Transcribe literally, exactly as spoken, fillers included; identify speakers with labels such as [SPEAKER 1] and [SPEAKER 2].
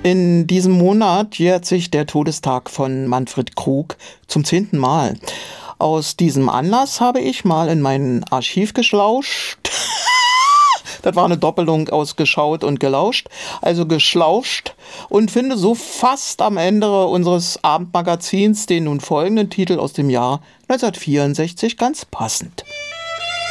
[SPEAKER 1] In diesem Monat jährt sich der Todestag von Manfred Krug zum zehnten Mal. Aus diesem Anlass habe ich mal in mein Archiv geschlauscht. Das war eine Doppelung aus geschaut und gelauscht, also geschlauscht, und finde so fast am Ende unseres Abendmagazins den nun folgenden Titel aus dem Jahr neunzehnhundertvierundsechzig ganz passend.